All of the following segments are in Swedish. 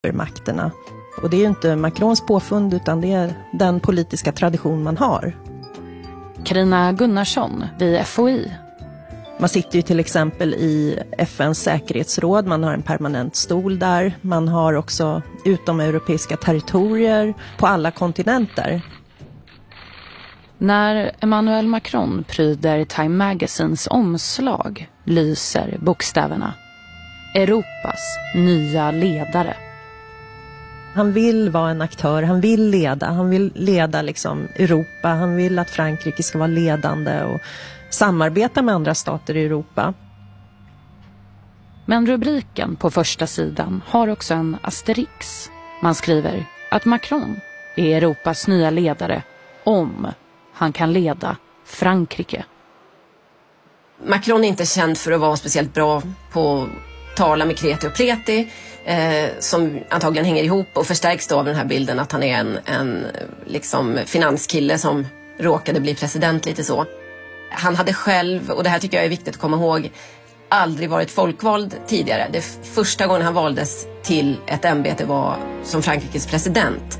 makterna. Och det är ju inte Macrons påfund utan det är den politiska tradition man har. Carina Gunnarsson vid FOI. Man sitter ju till exempel i FNs säkerhetsråd, man har en permanent stol där. Man har också utomeuropeiska territorier på alla kontinenter. När Emmanuel Macron pryder Time Magazines omslag lyser bokstäverna Europas nya ledare. Han vill vara en aktör, han vill leda liksom Europa, han vill att Frankrike ska vara ledande och samarbeta med andra stater i Europa. Men rubriken på första sidan har också en asterix. Man skriver att Macron är Europas nya ledare om han kan leda Frankrike. Macron är inte känd för att vara speciellt bra på att tala med kreti och pleti, som antagligen hänger ihop och förstärks då av den här bilden att han är en liksom finanskille som råkade bli president lite så. Han hade själv, och det här tycker jag är viktigt att komma ihåg, aldrig varit folkvald tidigare. Det första gången han valdes till ett ämbete var som Frankrikes president.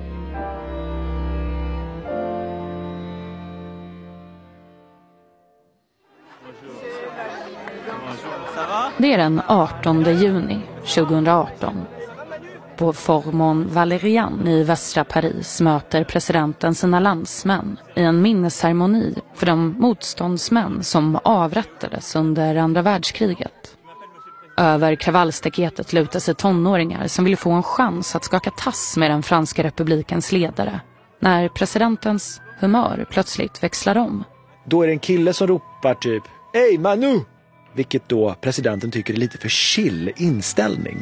Det är den 18 juni 2018. På Formon Valerian i västra Paris möter presidenten sina landsmän i en minnesceremoni för de motståndsmän som avrättades under andra världskriget. Över kravallstaketet lutar sig tonåringar som vill få en chans att skaka tass med den franska republikens ledare. När presidentens humör plötsligt växlar om. Då är det en kille som ropar typ "Hey Manu!" Vilket då presidenten tycker är lite för chill inställning.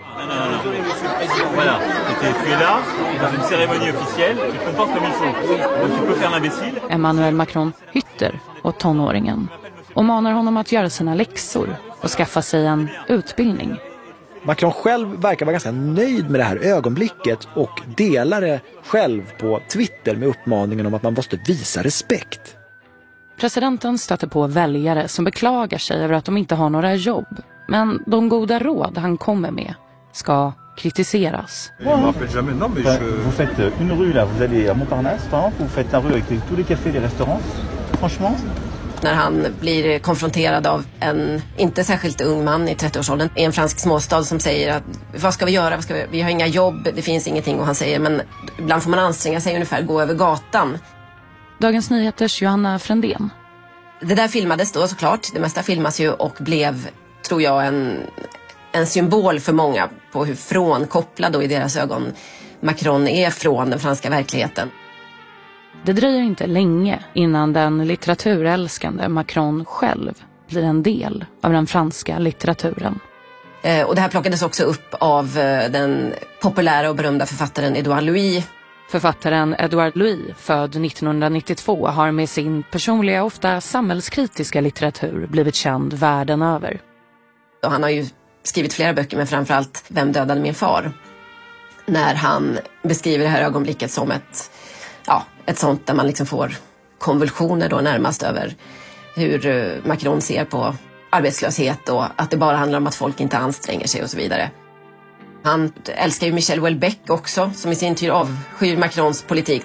Voilà, tu es là dans une cérémonie officielle, tu te comportes comme il faut. Donc tu peux faire l'imbécile. Emmanuel Macron hytter åt tonåringen och manar honom att göra sina läxor och skaffa sig en utbildning. Macron själv verkar vara ganska nöjd med det här ögonblicket och delar det själv på Twitter med uppmaningen om att man måste visa respekt. Presidenten stöter på väljare som beklagar sig över att de inte har några jobb. Men de goda råd han kommer med ska kritiseras. Vous faites une rue là, vous allez à Montparnasse, vous faites la rue avec tous les cafés, les restaurants. Franchement. När han blir konfronterad av en inte särskilt ung man i 30-årsåldern i en fransk småstad som säger att vad ska vi göra? Vi har inga jobb, det finns ingenting, och han säger men ibland får man anstränga sig ungefär, gå över gatan. Dagens Nyheters Johanna Frändén. Det där filmades då såklart, det mesta filmas ju och blev, tror jag, en symbol för många på hur frånkopplad då i deras ögon Macron är från den franska verkligheten. Det dröjer inte länge innan den litteraturälskande Macron själv blir en del av den franska litteraturen. Och det här plockades också upp av den populära och berömda författaren Edouard Louis. Författaren Edouard Louis, född 1992, har med sin personliga, ofta samhällskritiska litteratur blivit känd världen över. Och han har ju skrivit flera böcker, men framförallt Vem dödade min far? När han beskriver det här ögonblicket som ett sånt där man liksom får konvulsioner då närmast över hur Macron ser på arbetslöshet och att det bara handlar om att folk inte anstränger sig och så vidare. Han älskar ju Michel Houellebecq också, som i sin tur avskyr Macrons politik.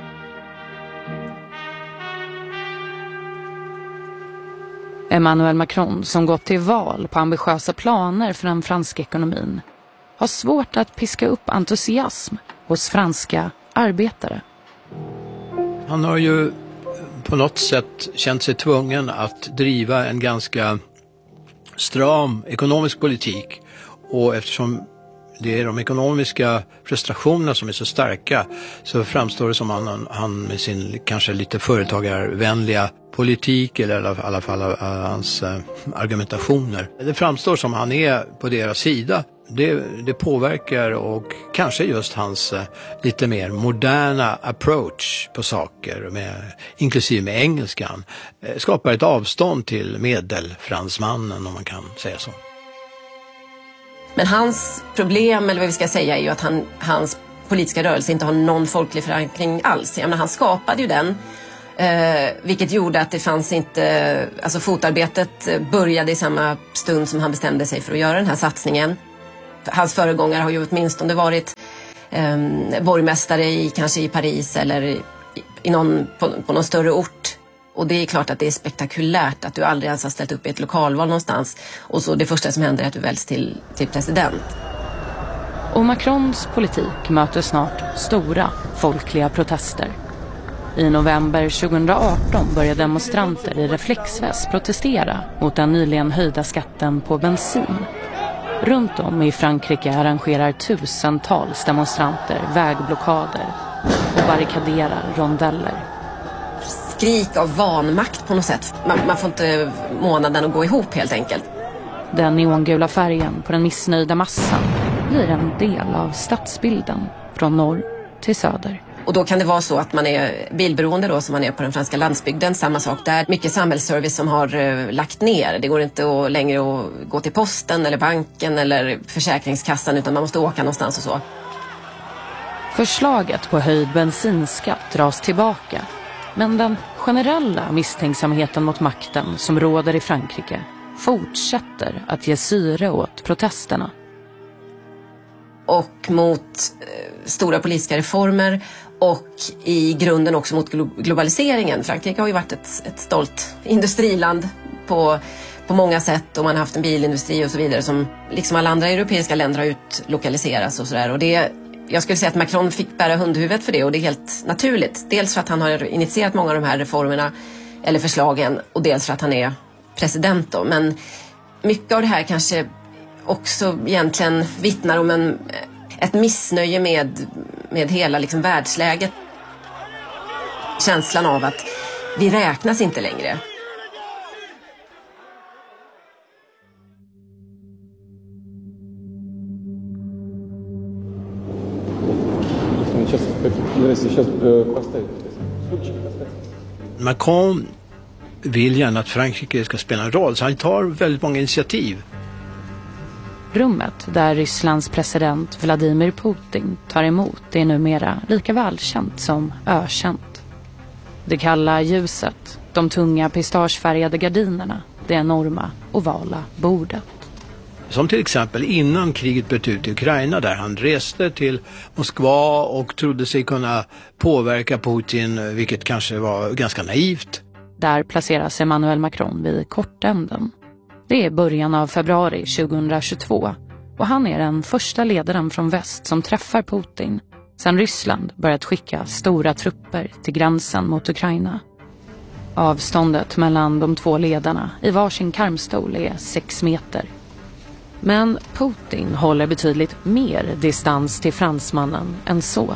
Emmanuel Macron, som gått till val på ambitiösa planer för den franska ekonomin, har svårt att piska upp entusiasm hos franska arbetare. Han har ju på något sätt känt sig tvungen att driva en ganska stram ekonomisk politik, och eftersom det är de ekonomiska frustrationerna som är så starka, så framstår det som han med sin kanske lite företagarvänliga politik, eller i alla fall hans argumentationer. Det framstår som han är på deras sida. Det påverkar, och kanske just hans lite mer moderna approach på saker, inklusive med engelskan, skapar ett avstånd till medelfransmannen, om man kan säga så. Men hans problem, eller vad vi ska säga, är ju att hans politiska rörelse inte har någon folklig förankring alls. Jag menar, han skapade ju den, vilket gjorde att det fanns inte, alltså fotarbetet började i samma stund som han bestämde sig för att göra den här satsningen. Hans föregångare har ju åtminstone varit borgmästare kanske i Paris eller på någon större ort. Och det är klart att det är spektakulärt att du aldrig ens har ställt upp i ett lokalval någonstans. Och så det första som händer är att du väljs till president. Och Macrons politik möter snart stora folkliga protester. I november 2018 började demonstranter i reflexväst protestera mot den nyligen höjda skatten på bensin. Runt om i Frankrike arrangerar tusentals demonstranter vägblockader och barrikaderar rondeller. Skrik av vanmakt på något sätt. Man får inte månaden att gå ihop helt enkelt. Den neongula färgen på den missnöjda massan blir en del av stadsbilden från norr till söder. Och då kan det vara så att man är bilberoende då, som man är på den franska landsbygden. Samma sak där. Mycket samhällsservice som har lagt ner. Det går inte längre att gå till posten eller banken eller försäkringskassan, utan man måste åka någonstans och så. Förslaget på höjd bensinskatt dras tillbaka. Men den generella misstänksamheten mot makten som råder i Frankrike fortsätter att ge syre åt protesterna. Och mot stora politiska reformer och i grunden också mot globaliseringen. Frankrike har ju varit ett stolt industriland på många sätt, och man har haft en bilindustri och så vidare som liksom alla andra europeiska länder har utlokaliserats och sådär. Och jag skulle säga att Macron fick bära hundhuvudet för det, och det är helt naturligt. Dels för att han har initierat många av de här reformerna eller förslagen, och dels för att han är president då. Men mycket av det här kanske också egentligen vittnar om ett missnöje med hela liksom världsläget. Känslan av att vi räknas inte längre. Macron vill gärna att Frankrike ska spela en roll, så han tar väldigt många initiativ. Rummet där Rysslands president Vladimir Putin tar emot är numera lika välkänt som ökänt. Det kalla ljuset, de tunga pistagefärgade gardinerna, det enorma ovala bordet. Som till exempel innan kriget bröt ut i Ukraina, där han reste till Moskva och trodde sig kunna påverka Putin, vilket kanske var ganska naivt. Där placeras Emmanuel Macron vid kortänden. Det är början av februari 2022 och han är den första ledaren från väst som träffar Putin sedan Ryssland börjat skicka stora trupper till gränsen mot Ukraina. Avståndet mellan de två ledarna i varsin karmstol är 6 meter. Men Putin håller betydligt mer distans till fransmannen än så.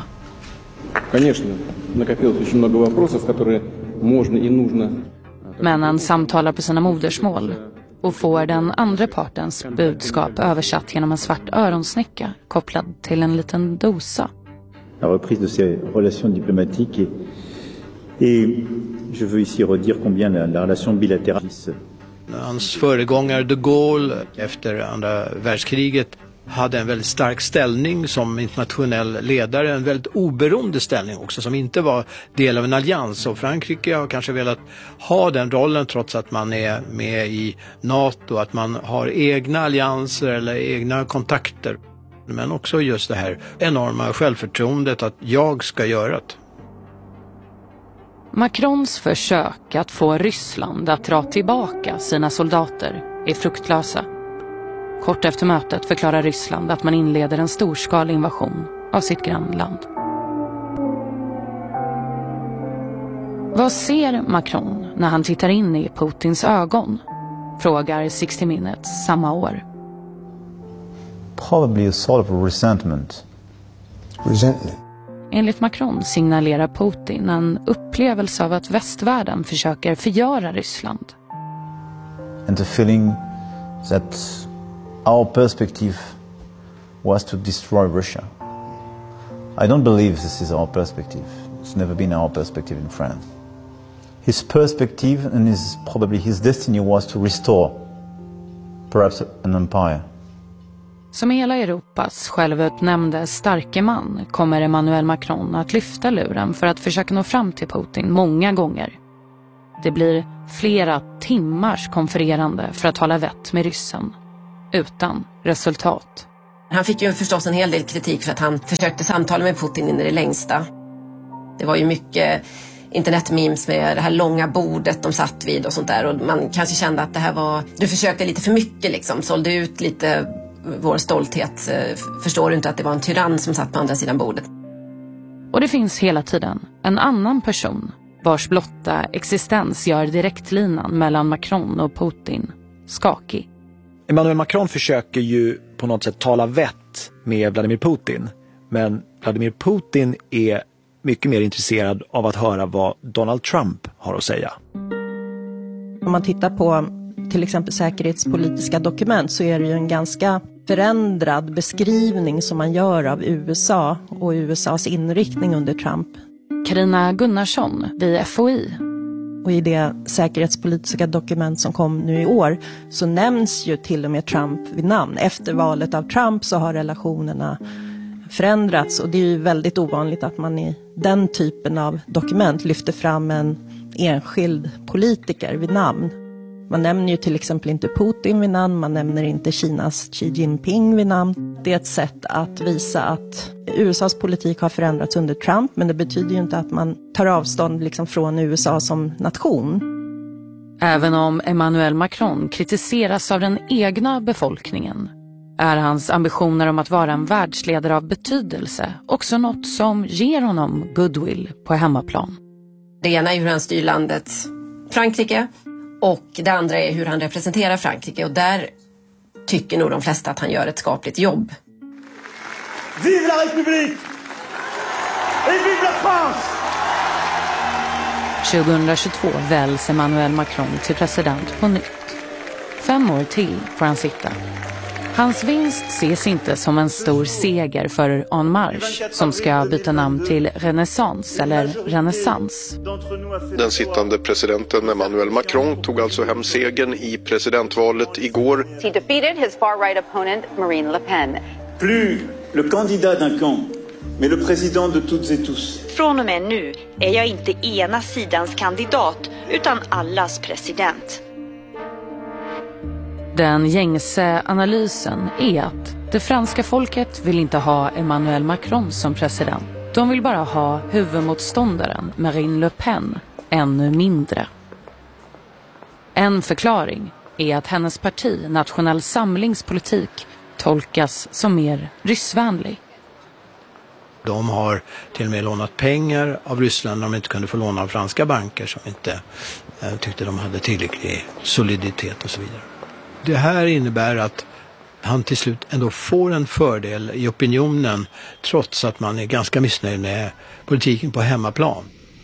Men han samtalar på sina modersmål och får den andra partens budskap översatt genom en svart öronsnäcka kopplad till en liten dosa. La reprise de ces relations diplomatiques et je veux ici redire combien la relation bilatérale. Hans föregångare de Gaulle efter andra världskriget hade en väldigt stark ställning som internationell ledare, en väldigt oberoende ställning också, som inte var del av en allians. Och Frankrike har kanske velat ha den rollen trots att man är med i NATO, att man har egna allianser eller egna kontakter. Men också just det här enorma självförtroendet att jag ska göra det. Macrons försök att få Ryssland att dra tillbaka sina soldater är fruktlösa. Kort efter mötet förklarar Ryssland att man inleder en storskalig invasion av sitt grannland. Vad ser Macron när han tittar in i Putins ögon? Frågar 60 Minutes samma år. Probably a sort of resentment. Enligt Macron signalerar Putin en upplevelse av att västvärlden försöker förgöra Ryssland. And the feeling that our perspective was to destroy Russia. I don't believe this is our perspective. It's never been our perspective in France. His perspective and probably his destiny was to restore perhaps an empire. Som hela Europas självutnämnde starke man kommer Emmanuel Macron att lyfta luren för att försöka nå fram till Putin många gånger. Det blir flera timmars konfererande för att hålla vett med ryssen, utan resultat. Han fick ju förstås en hel del kritik för att han försökte samtala med Putin in i det längsta. Det var ju mycket internetmemes med det här långa bordet de satt vid och sånt där. Och man kanske kände att det här var... Du försökte lite för mycket liksom, sålde ut lite vår stolthet. Förstår du inte att det var en tyrann som satt på andra sidan bordet? Och det finns hela tiden en annan person vars blotta existens gör direktlinan mellan Macron och Putin skakig. Emmanuel Macron försöker ju på något sätt tala vett med Vladimir Putin. Men Vladimir Putin är mycket mer intresserad av att höra vad Donald Trump har att säga. Om man tittar på till exempel säkerhetspolitiska dokument så är det ju en ganska förändrad beskrivning som man gör av USA och USAs inriktning under Trump. Carina Gunnarsson vid FOI. Och i det säkerhetspolitiska dokument som kom nu i år så nämns ju till och med Trump vid namn. Efter valet av Trump så har relationerna förändrats och det är ju väldigt ovanligt att man i den typen av dokument lyfter fram en enskild politiker vid namn. Man nämner ju till exempel inte Putin vid namn, man nämner inte Kinas Xi Jinping vid namn. Det är ett sätt att visa att USAs politik har förändrats under Trump, men det betyder ju inte att man tar avstånd liksom från USA som nation. Även om Emmanuel Macron kritiseras av den egna befolkningen är hans ambitioner om att vara en världsledare av betydelse också något som ger honom goodwill på hemmaplan. Det ena är hur han styr landet Frankrike och det andra är hur han representerar Frankrike. Och där tycker nog de flesta att han gör ett skapligt jobb. Vive la République! Et vive la France! 2022 väljs Emmanuel Macron till president på nytt. 5 år till får han sitta. Hans vinst ses inte som en stor seger för En Marche som ska byta namn till Renaissance eller Renaissance. Den sittande presidenten Emmanuel Macron tog alltså hem segern i presidentvalet igår. He defeated his far-right opponent Marine Le Pen. Plus le candidat d'un camp, mais le président de toutes et tous. Från och med nu är jag inte ena sidans kandidat utan allas president. Den gängse analysen är att det franska folket vill inte ha Emmanuel Macron som president. De vill bara ha huvudmotståndaren Marine Le Pen ännu mindre. En förklaring är att hennes parti Nationell samlingspolitik tolkas som mer ryssvänlig. De har till och med lånat pengar av Ryssland när de inte kunde få låna av franska banker som inte tyckte de hade tillräcklig soliditet och så vidare. Det här innebär att han till slut ändå får en fördel i opinionen trots att man är ganska missnöjd med politiken på hemmaplan.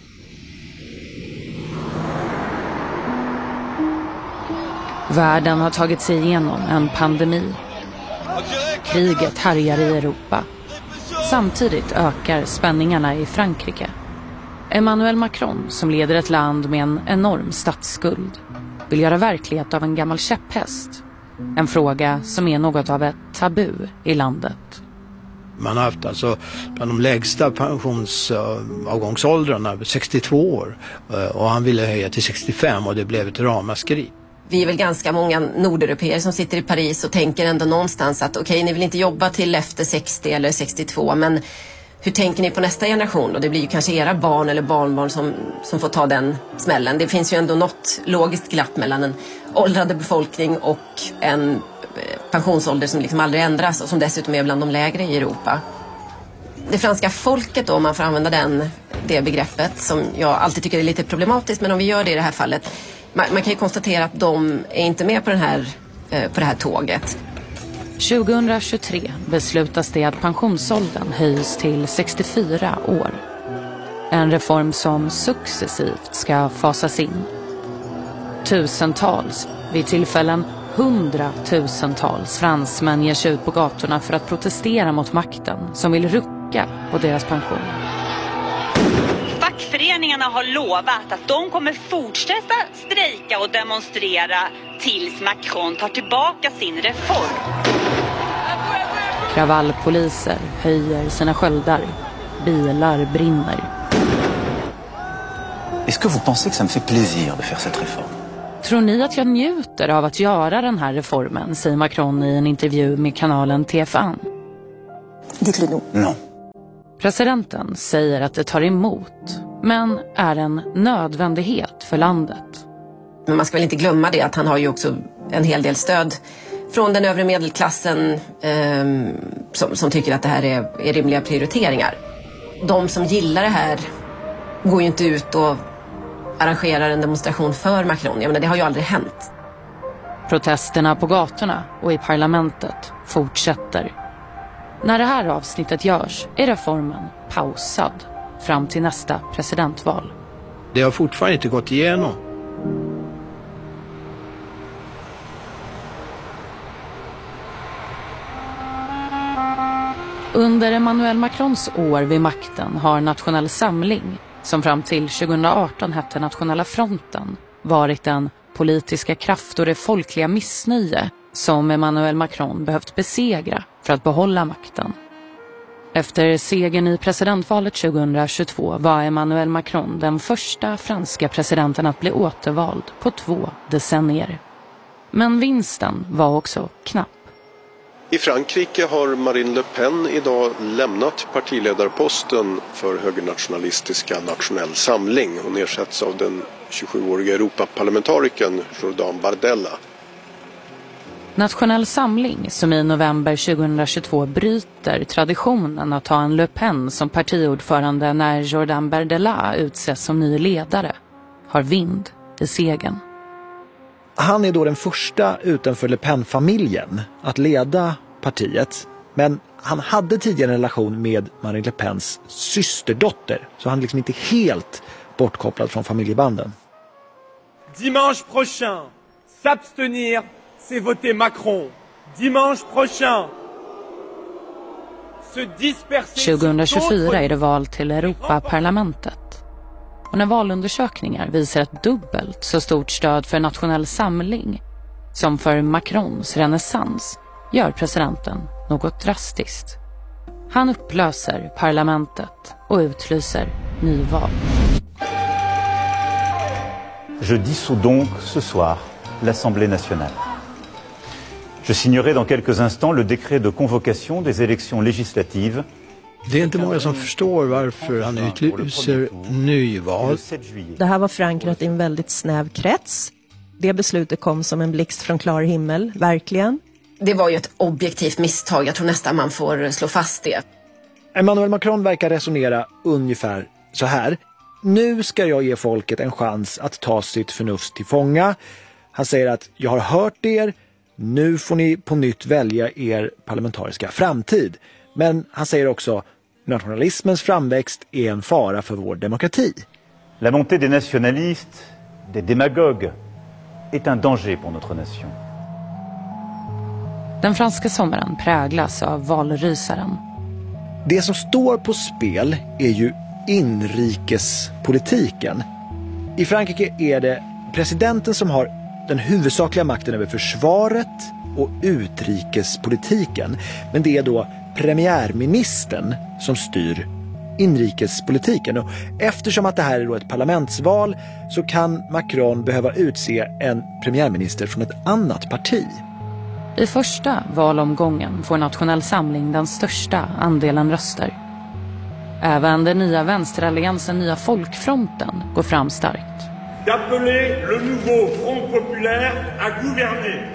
Världen har tagit sig igenom en pandemi. Kriget härjar i Europa. Samtidigt ökar spänningarna i Frankrike. Emmanuel Macron, som leder ett land med en enorm statsskuld, vill göra verklighet av en gammal käpphäst. En fråga som är något av ett tabu i landet. Man har haft alltså bland de lägsta pensionsavgångsåldrarna 62 år och han ville höja till 65 och det blev ett ramaskri. Vi är väl ganska många nordeuropeer som sitter i Paris och tänker ändå någonstans att okej, ni vill inte jobba till efter 60 eller 62, men hur tänker ni på nästa generation? Och det blir ju kanske era barn eller barnbarn som får ta den smällen. Det finns ju ändå något logiskt glapp mellan en åldrande befolkning och en pensionsålder som liksom aldrig ändras och som dessutom är bland de lägre i Europa. Det franska folket då, om man får använda det begreppet som jag alltid tycker är lite problematiskt, men om vi gör det i det här fallet, man kan ju konstatera att de är inte med på det här tåget. 2023 beslutas det att pensionsåldern höjs till 64 år. En reform som successivt ska fasas in. Tusentals, vid tillfällen 100-tusentals fransmän ger sig ut på gatorna för att protestera mot makten som vill rucka på deras pension. Fackföreningarna har lovat att de kommer fortsätta strejka och demonstrera tills Macron tar tillbaka sin reform. Kravallpoliser höjer sina sköldar. Bilar brinner. Est-ce que vous pensez que ça me fait plaisir de faire cette réforme? Tror ni att jag njuter av att göra den här reformen, säger Macron i en intervju med kanalen TF1. Dites-le nous. Non. Presidenten säger att det tar emot, men är en nödvändighet för landet. Men man ska väl inte glömma det att han har ju också en hel del stöd från den övre medelklassen som tycker att det här är rimliga prioriteringar. De som gillar det här går ju inte ut och arrangerar en demonstration för Macron. Jag menar, det har ju aldrig hänt. Protesterna på gatorna och i parlamentet fortsätter. När det här avsnittet görs är reformen pausad fram till nästa presidentval. Det har fortfarande inte gått igenom. Under Emmanuel Macrons år vid makten har Nationell Samling, som fram till 2018 hette Nationella Fronten, varit den politiska kraft och det folkliga missnöje som Emmanuel Macron behövt besegra för att behålla makten. Efter segern i presidentvalet 2022 var Emmanuel Macron den första franska presidenten att bli återvald på 2 decennier. Men vinsten var också knapp. I Frankrike har Marine Le Pen idag lämnat partiledarposten för högernationalistiska Nationell Samling. Hon ersätts av den 27-åriga Europaparlamentarikern Jordan Bardella. Nationell Samling, som i november 2022 bryter traditionen att ha en Le Pen som partiordförande när Jordan Bardella utses som ny ledare, har vind i segern. Han är då den första utanför Le Pen-familjen att leda partiet. Men han hade tidigare en relation med Marine Le Pens systerdotter. Så han är liksom inte helt bortkopplad från familjebanden. Dimanche prochain, s'abstenir, c'est voter Macron. Dimanche prochain. 2024 är det val till Europaparlamentet. Och när valundersökningar visar ett dubbelt så stort stöd för Nationell Samling som för Macrons renässans gör presidenten något drastiskt. Han upplöser parlamentet och utlyser nyval. Je dissous donc ce soir l'Assemblée nationale. Je signerai dans quelques instants le décret de convocation des élections législatives. Det är inte många som förstår varför han utlyser nyval. Det här var förankrat i en väldigt snäv krets. Det beslutet kom som en blixt från klar himmel, verkligen. Det var ju ett objektivt misstag. Jag tror nästan man får slå fast det. Emmanuel Macron verkar resonera ungefär så här. Nu ska jag ge folket en chans att ta sitt förnuft till fånga. Han säger att jag har hört er. Nu får ni på nytt välja er parlamentariska framtid. Men han säger också nationalismens framväxt är en fara för vår demokrati. La montée des nationalistes, des démagogues, est un danger pour notre nation. Den franska sommaren präglas av valrysaren. Det som står på spel är ju inrikespolitiken. I Frankrike är det presidenten som har den huvudsakliga makten över försvaret och utrikespolitiken. Men det är då premiärministern som styr inrikespolitiken. Och eftersom att det här är då ett parlamentsval så kan Macron behöva utse en premiärminister från ett annat parti. I första valomgången får Nationell Samling den största andelen röster. Även den nya vänsteralliansen Nya Folkfronten går fram starkt. D'appeler le nouveau Front Populaire à gouverner.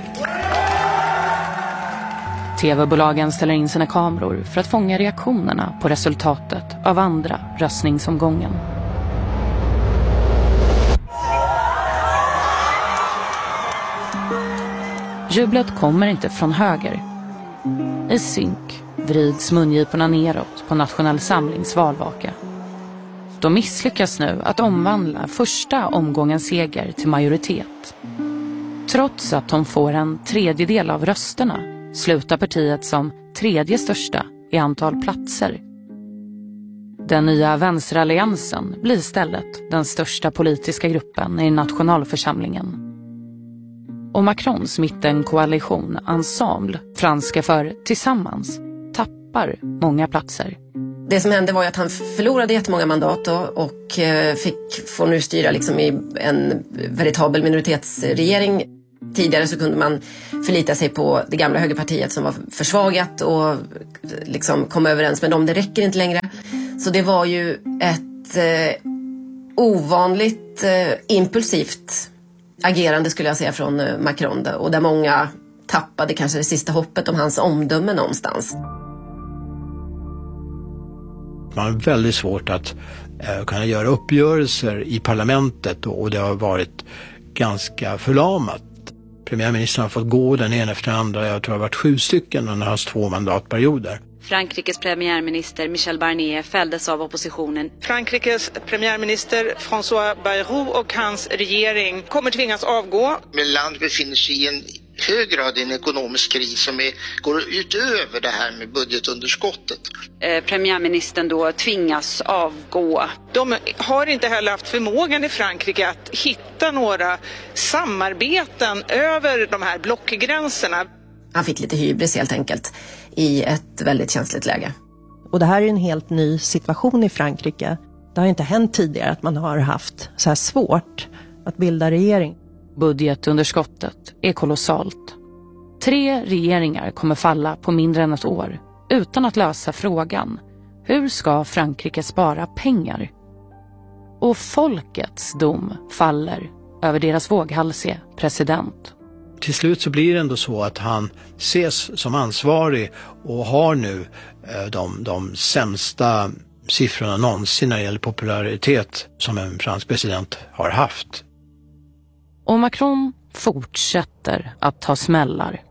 TV-bolagen ställer in sina kameror för att fånga reaktionerna på resultatet av andra röstningsomgången. Jublet kommer inte från höger. I synk vrids mungiporna neråt på Nationell Samlings valvaka. De misslyckas nu att omvandla första omgångens seger till majoritet. Trots att de får en tredjedel av rösterna slutar partiet som tredje största i antal platser. Den nya vänsteralliansen blir istället den största politiska gruppen i nationalförsamlingen. Och Macrons mittenkoalition Ensemble, franska för Tillsammans, tappar många platser. Det som hände var ju att han förlorade jättemånga mandat och får nu styra liksom i en veritabel minoritetsregering. Tidigare så kunde man förlita sig på det gamla högerpartiet som var försvagat och liksom kom överens med dem. Det räcker inte längre. Så det var ju ett ovanligt impulsivt agerande skulle jag säga från Macron. Och där många tappade kanske det sista hoppet om hans omdöme någonstans. Man har väldigt svårt att kunna göra uppgörelser i parlamentet och det har varit ganska förlamat. Premiärministern har fått gå den ena efter den andra. Jag tror det har varit 7 stycken under hans 2 mandatperioder. Frankrikes premiärminister Michel Barnier fälldes av oppositionen. Frankrikes premiärminister François Bayrou och hans regering kommer tvingas avgå. Men landet befinner sig i en hög grad i en ekonomisk kris som går utöver det här med budgetunderskottet. Premiärministern då tvingas avgå. De har inte heller haft förmågan i Frankrike att hitta några samarbeten över de här blockgränserna. Han fick lite hybris helt enkelt i ett väldigt känsligt läge. Och det här är en helt ny situation i Frankrike. Det har inte hänt tidigare att man har haft så här svårt att bilda regering. Budgetunderskottet är kolossalt. 3 regeringar kommer falla på mindre än ett år utan att lösa frågan. Hur ska Frankrike spara pengar? Och folkets dom faller över deras våghalsige president. Till slut så blir det ändå så att han ses som ansvarig och har nu de sämsta siffrorna någonsin när det gäller popularitet som en fransk president har haft. Och Macron fortsätter att ta smällar.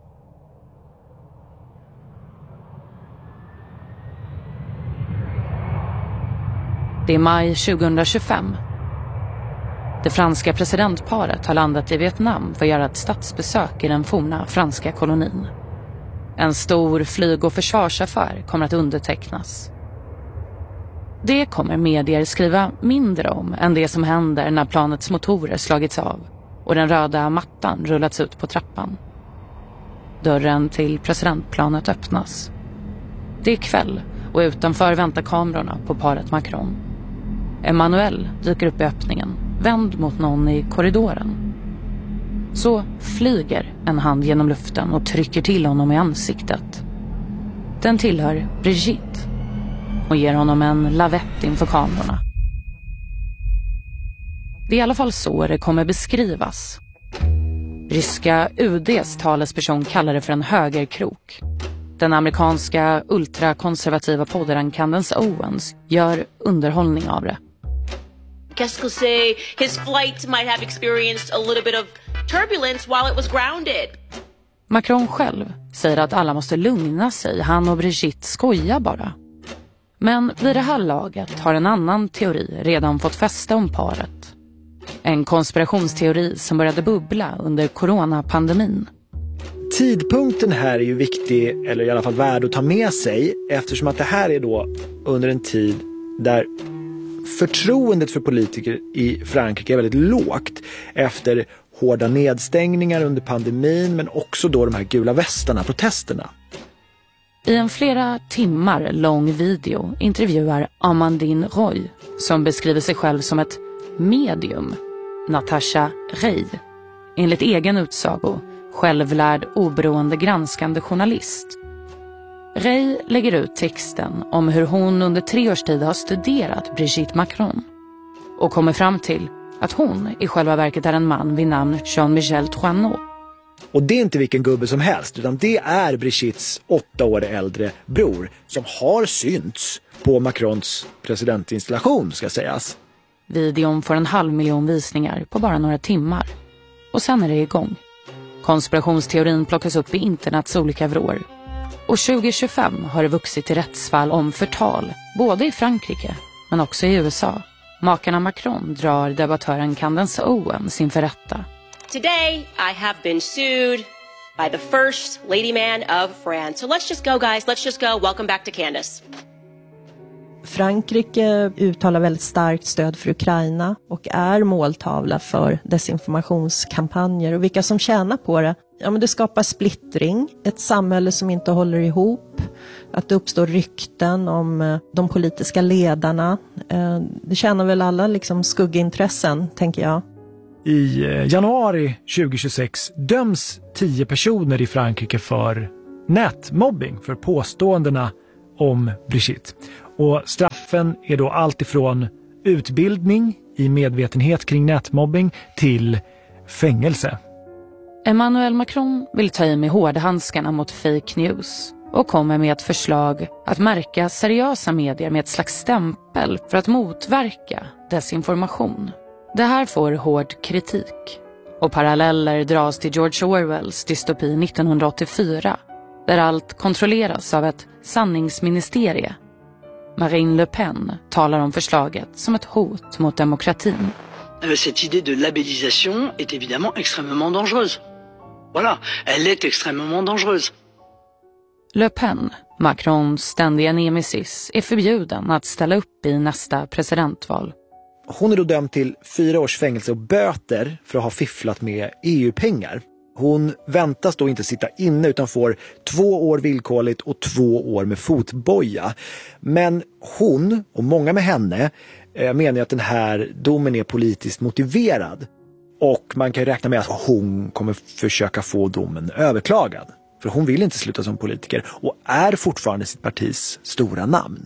Det är maj 2025. Det franska presidentparet har landat i Vietnam för att göra ett statsbesök i den forna franska kolonin. En stor flyg- och försvarsaffär kommer att undertecknas. Det kommer medier skriva mindre om än det som händer när planets motorer slagits av och den röda mattan rullats ut på trappan. Dörren till presidentplanet öppnas. Det är kväll och utanför väntar kamerorna på paret Macron. Emmanuel dyker upp i öppningen, vänd mot någon i korridoren. Så flyger en hand genom luften och trycker till honom i ansiktet. Den tillhör Brigitte och ger honom en lavett inför kamerorna. Det är i alla fall så det kommer beskrivas. Ryska UD:s talesperson kallar det för en högerkrok. Den amerikanska ultrakonservativa poddaren Candace Owens gör underhållning av det. Qu'est-ce que c'est? His flight might have experienced a little bit of turbulence while it was grounded. Macron själv säger att alla måste lugna sig. Han och Brigitte skojar bara. Men vid det här laget har en annan teori redan fått fäste om paret. En konspirationsteori som började bubbla under coronapandemin. Tidpunkten här är ju viktig, eller i alla fall värd att ta med sig, eftersom att det här är då under en tid där förtroendet för politiker i Frankrike är väldigt lågt efter hårda nedstängningar under pandemin, men också då de här gula västarna, protesterna. I en flera timmar lång video intervjuar Amandine Roy, som beskriver sig själv som ett medium, Natasha Rey, enligt egen utsago självlärd oberoende granskande journalist. Rey lägger ut texten om hur hon under 3 års tid har studerat Brigitte Macron och kommer fram till att hon i själva verket är en man vid namn Jean-Michel Troineau. Och det är inte vilken gubbe som helst, utan det är Brigittes 8 år äldre bror som har synts på Macrons presidentinstallation, ska sägas. Videon får 500 000 visningar på bara några timmar. Och sen är det igång. Konspirationsteorin plockas upp i internets olika vrår. Och 2025 har det vuxit till rättsfall om förtal, både i Frankrike men också i USA. Makarna Macron drar debattören Candace Owens inför rätta. Today I have been sued by the first lady man of France. So let's just go, guys. Let's just go. Welcome back to Candace. Frankrike uttalar väldigt starkt stöd för Ukraina och är måltavla för desinformationskampanjer. Och vilka som tjänar på det? Ja, men det skapar splittring, ett samhälle som inte håller ihop, att det uppstår rykten om de politiska ledarna. Det tjänar väl alla liksom skuggintressen, tänker jag. I januari 2026 döms 10 personer i Frankrike för nätmobbing, för påståendena om Brigitte. Och straffen är då allt ifrån utbildning i medvetenhet kring nätmobbing till fängelse. Emmanuel Macron vill ta i med hårdhandskarna mot fake news och kommer med ett förslag att märka seriösa medier med ett slags stämpel för att motverka desinformation. Det här får hård kritik och paralleller dras till George Orwells dystopi 1984 där allt kontrolleras av ett sanningsministerie. Marine Le Pen talar om förslaget som ett hot mot demokratin. Cette idée de labellisation est évidemment extrêmement dangereuse. Voilà, elle est extrêmement dangereuse. Le Pen, Macrons ständiga nemesis, är förbjuden att ställa upp i nästa presidentval. Hon är då dömd till 4 års fängelse och böter för att ha fifflat med EU-pengar. Hon väntas då inte sitta inne utan får 2 år villkorligt och 2 år med fotboja. Men hon och många med henne menar att den här domen är politiskt motiverad. Och man kan räkna med att hon kommer försöka få domen överklagad. För hon vill inte sluta som politiker och är fortfarande sitt partis stora namn.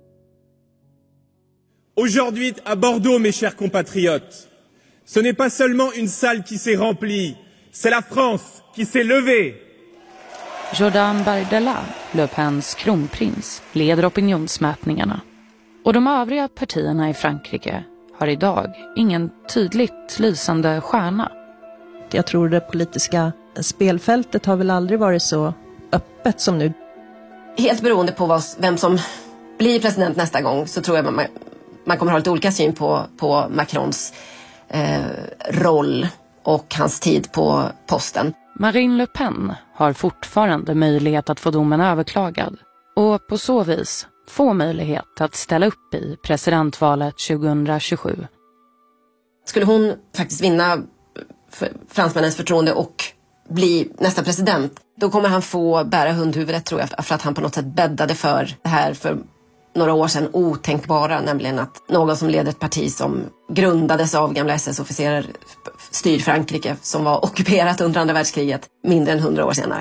Aujourd'hui à Bordeaux, mes chers compatriotes, ce n'est pas seulement une salle qui s'est remplie, c'est la France qui s'est levée. Jordan Bardella, Le Pens kronprins, leder opinionsmätningarna. Och de övriga partierna i Frankrike har idag ingen tydligt lysande stjärna. Jag tror det politiska spelfältet har väl aldrig varit så öppet som nu. Helt beroende på vem som blir president nästa gång så tror jag man kommer ha lite olika syn på Macrons roll och hans tid på posten. Marine Le Pen har fortfarande möjlighet att få domen överklagad och på så vis få möjlighet att ställa upp i presidentvalet 2027. Skulle hon faktiskt vinna fransmännens förtroende och bli nästa president, då kommer han få bära hundhuvudet, tror jag, för att han på något sätt bäddade för det här för några år sedan otänkbara, nämligen att någon som leder ett parti som grundades av gamla SS-officerare styr Frankrike, som var ockuperat under andra världskriget mindre än 100 år senare.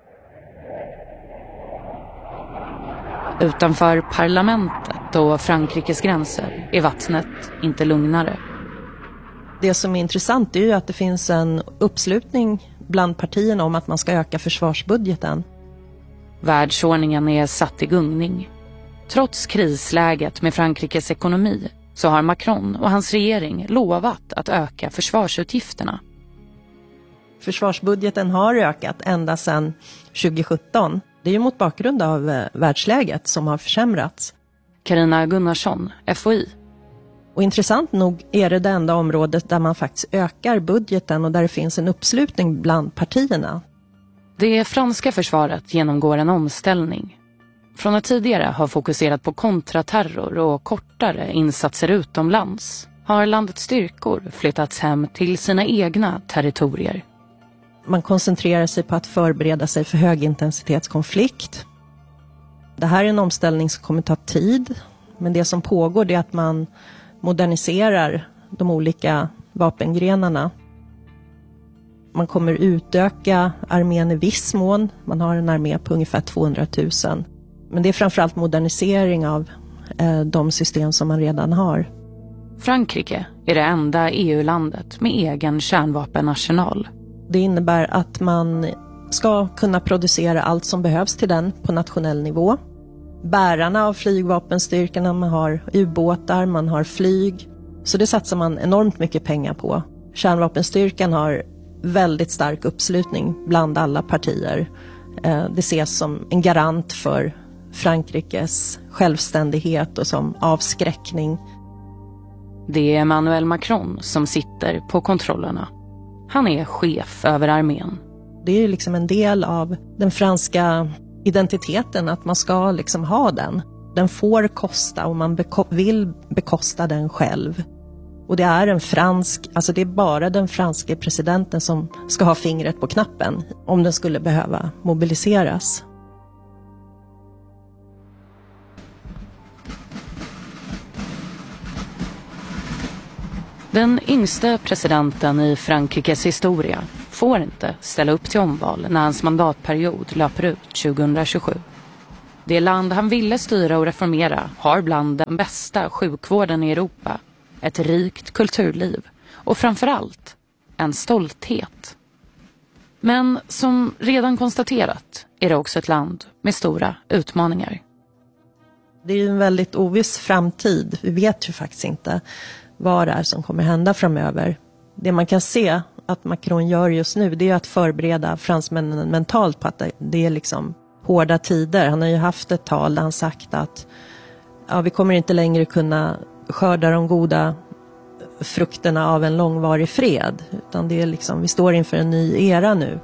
Utanför parlamentet och Frankrikes gränser är vattnet inte lugnare. Det som är intressant är ju att det finns en uppslutning bland partierna om att man ska öka försvarsbudgeten. Världsordningen är satt i gungning. Trots krisläget med Frankrikes ekonomi så har Macron och hans regering lovat att öka försvarsutgifterna. Försvarsbudgeten har ökat ända sedan 2017. Det är ju mot bakgrund av världsläget som har försämrats. Carina Gunnarsson, FOI. Och intressant nog är det enda området där man faktiskt ökar budgeten och där det finns en uppslutning bland partierna. Det franska försvaret genomgår en omställning. Från att tidigare ha fokuserat på kontraterror och kortare insatser utomlands har landets styrkor flyttats hem till sina egna territorier. Man koncentrerar sig på att förbereda sig för högintensitetskonflikt. Det här är en omställning som kommer ta tid, men det som pågår är att man moderniserar de olika vapengrenarna. Man kommer utöka armén i viss mån. Man har en armé på ungefär 200 000. Men det är framförallt modernisering av de system som man redan har. Frankrike är det enda EU-landet med egen kärnvapenarsenal. Det innebär att man ska kunna producera allt som behövs till den på nationell nivå. Bärarna av flygvapenstyrkorna, man har ubåtar, man har flyg. Så det satsar man enormt mycket pengar på. Kärnvapenstyrkan har väldigt stark uppslutning bland alla partier. Det ses som en garant för Frankrikes självständighet och som avskräckning. Det är Emmanuel Macron som sitter på kontrollerna. Han är chef över armén. Det är ju liksom en del av den franska identiteten att man ska liksom ha den. Den får kosta och man vill bekosta den själv. Och det är det är bara den franske presidenten som ska ha fingret på knappen om den skulle behöva mobiliseras. Den yngsta presidenten i Frankrikes historia får inte ställa upp till omval när hans mandatperiod löper ut 2027. Det land han ville styra och reformera har bland den bästa sjukvården i Europa, ett rikt kulturliv och framförallt en stolthet. Men som redan konstaterat är det också ett land med stora utmaningar. Det är ju en väldigt oviss framtid. Vi vet ju faktiskt inte vad det är som kommer hända framöver. Det man kan se att Macron gör just nu, det är att förbereda fransmännen mentalt på att det är liksom hårda tider. Han har ju haft ett tal där han sagt att vi kommer inte längre kunna skörda de goda frukterna av en långvarig fred. Utan det är liksom, vi står inför en ny era nu.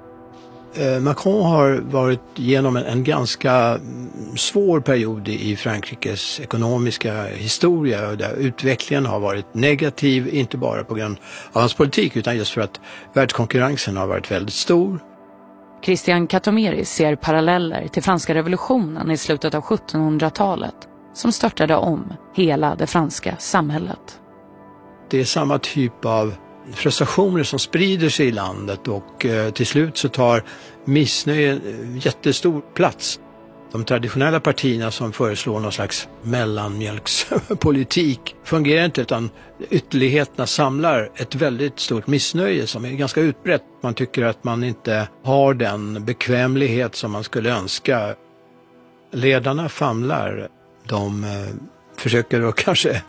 Macron har varit genom en ganska svår period i Frankrikes ekonomiska historia där utvecklingen har varit negativ, inte bara på grund av hans politik utan just för att världskonkurrensen har varit väldigt stor. Christian Katomeri ser paralleller till franska revolutionen i slutet av 1700-talet som störtade om hela det franska samhället. Det är samma typ av frustrationer som sprider sig i landet och till slut så tar missnöje jättestor plats. De traditionella partierna som föreslår någon slags mellanmjölkspolitik fungerar inte utan ytterligheterna samlar ett väldigt stort missnöje som är ganska utbrett. Man tycker att man inte har den bekvämlighet som man skulle önska. Ledarna famlar, de försöker då kanske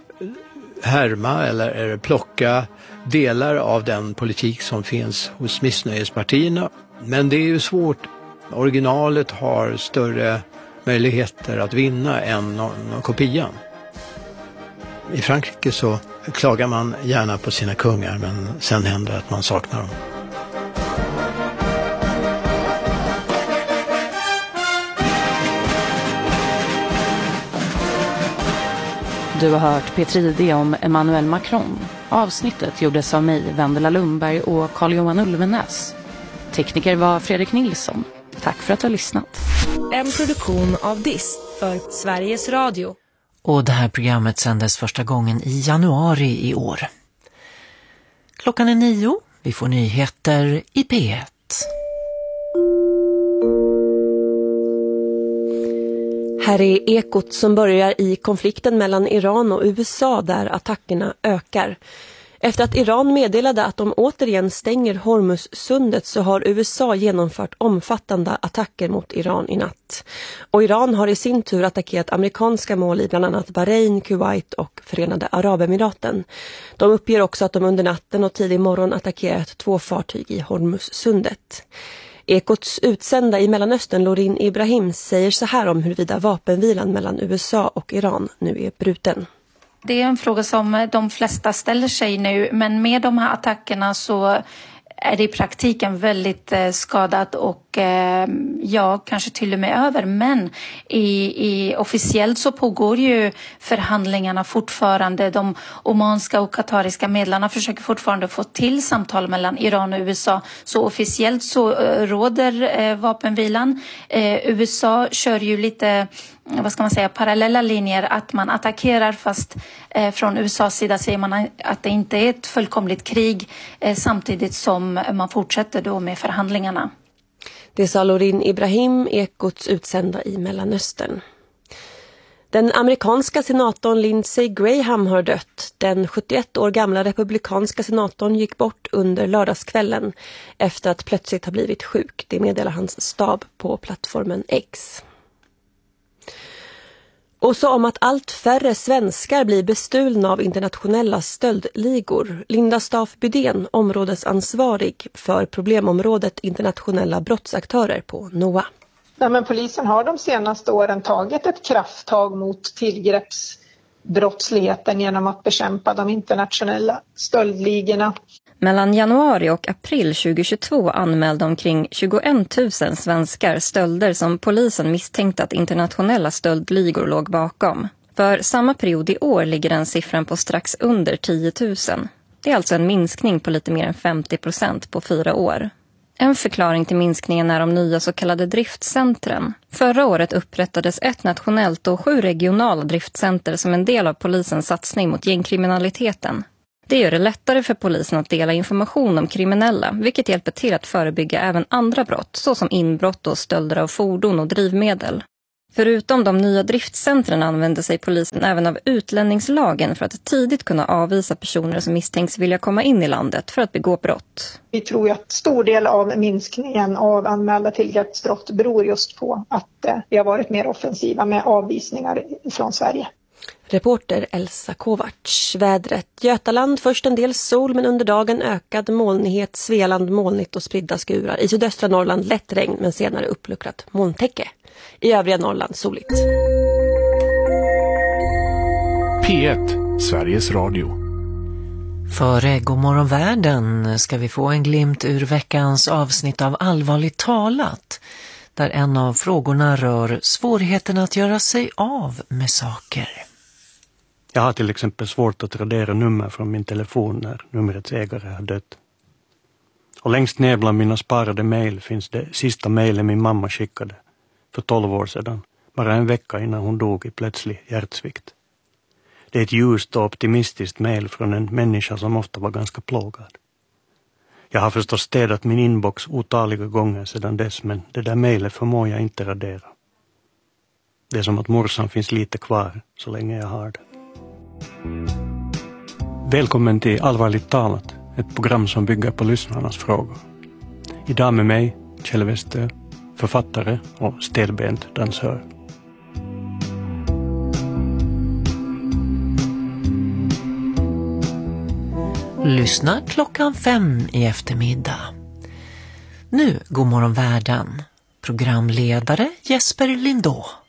härma eller plocka delar av den politik som finns hos missnöjespartierna. Men det är ju svårt. Originalet har större möjligheter att vinna än någon kopian. I Frankrike så klagar man gärna på sina kungar men sen händer det att man saknar dem. Du har hört P3D om Emmanuel Macron. Avsnittet gjordes av mig, Vendela Lundberg och Carl-Johan Ulvenäs. Tekniker var Fredrik Nilsson. Tack för att du har lyssnat. En produktion av Dist för Sveriges Radio. Och det här programmet sändes första gången i januari i år. Klockan är 9. Vi får nyheter i P1. Här är Ekot som börjar i konflikten mellan Iran och USA där attackerna ökar. Efter att Iran meddelade att de återigen stänger Hormuzsundet så har USA genomfört omfattande attacker mot Iran i natt. Och Iran har i sin tur attackerat amerikanska mål i bland annat Bahrain, Kuwait och Förenade Arabemiraten. De uppger också att de under natten och tidig morgon attackerat 2 fartyg i Hormuzsundet. Ekots utsända i Mellanöstern Lorin Ibrahim säger så här om huruvida vapenvilan mellan USA och Iran nu är bruten. Det är en fråga som de flesta ställer sig nu, men med de här attackerna så är det i praktiken väldigt skadat och kanske till och med över. Men officiellt så pågår ju förhandlingarna fortfarande. De omanska och katariska medlarna försöker fortfarande få till samtal mellan Iran och USA. Så officiellt så råder vapenvilan. USA kör ju lite parallella linjer, att man attackerar fast från USAs sida säger man att det inte är ett fullkomligt krig samtidigt som man fortsätter då med förhandlingarna. Det sa Lorin Ibrahim, Ekots utsända i Mellanöstern. Den amerikanska senatorn Lindsey Graham har dött. Den 71 år gamla republikanska senatorn gick bort under lördagskvällen efter att plötsligt ha blivit sjuk. Det meddelar hans stab på plattformen X. Och så om att allt färre svenskar blir bestulna av internationella stöldligor. Linda Staff Bydén, områdesansvarig för problemområdet internationella brottsaktörer på NOA. Ja, men polisen har de senaste åren tagit ett krafttag mot tillgreppsbrottsligheten genom att bekämpa de internationella stöldligorna. Mellan januari och april 2022 anmälde omkring 21 000 svenskar stölder som polisen misstänkte att internationella stöldligor låg bakom. För samma period i år ligger den siffran på strax under 10 000. Det är alltså en minskning på lite mer än 50% på 4 år. En förklaring till minskningen är de nya så kallade driftcentren. Förra året upprättades ett nationellt och 7 regionala driftcenter som en del av polisens satsning mot gängkriminaliteten. Det gör det lättare för polisen att dela information om kriminella, vilket hjälper till att förebygga även andra brott, såsom inbrott och stölder av fordon och drivmedel. Förutom de nya driftcentren använder sig polisen även av utlänningslagen för att tidigt kunna avvisa personer som misstänks vilja komma in i landet för att begå brott. Vi tror att stor del av minskningen av anmälda tillgreppsbrott beror just på att vi har varit mer offensiva med avvisningar från Sverige. Reporter Elsa Kovacs. Vädret. Götaland först en del sol men under dagen ökad molnighet. Svealand molnigt och spridda skurar. I sydöstra Norrland lätt regn men senare uppluckrat molntäcke. I övriga Norrland soligt. P1, Sveriges Radio. Före Godmorgon världen ska vi få en glimt ur veckans avsnitt av Allvarligt talat. Där en av frågorna rör svårigheten att göra sig av med saker. Jag har till exempel svårt att radera nummer från min telefon när numrets ägare har dött. Och längst ner bland mina sparade mejl finns det sista mejlen min mamma skickade för 12 år sedan. Bara en vecka innan hon dog i plötslig hjärtsvikt. Det är ett ljust och optimistiskt mejl från en människa som ofta var ganska plågad. Jag har förstås städat min inbox otaliga gånger sedan dess, men det där mejlet förmår jag inte radera. Det är som att morsan finns lite kvar så länge jag har det. Välkommen till Allvarligt talat, ett program som bygger på lyssnarnas frågor. Idag med mig, Kjell Westö, författare och stelbent dansör. Lyssna 5:00 i eftermiddag. Nu Godmorgon världen. Programledare Jesper Lindå.